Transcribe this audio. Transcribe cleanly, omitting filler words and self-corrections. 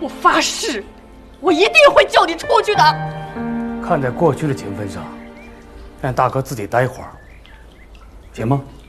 我发誓，我一定会救你出去的。 看在过去的情分上，让大哥自己待会儿，行吗？